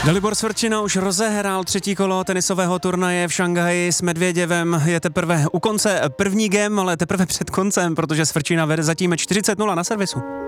Dalibor Svrčina už rozehrál třetí kolo tenisového turnaje v Šanghaji s Medvěděvem. Je teprve u konce první game, ale teprve před koncem, protože Svrčina vede zatím 40-0 na servisu.